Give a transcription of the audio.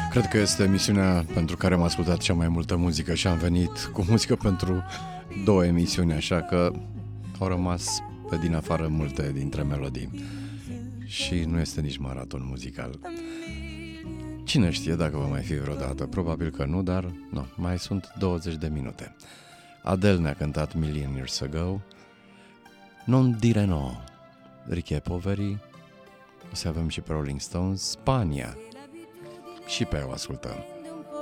Cred că este emisiunea pentru care am ascultat cea mai multă muzică și am venit cu muzică pentru 2 emisiuni, așa că au rămas pe din afară multe dintre melodii. Și nu este nici maraton muzical. Cine știe dacă va mai fi vreodată? Probabil că nu, dar nu, mai sunt 20 de minute. Adele ne-a cântat Million Years Ago. Non dire no, Richie Poveri. O să avem și pe Rolling Stones, Spania. Și pe ea o ascultăm.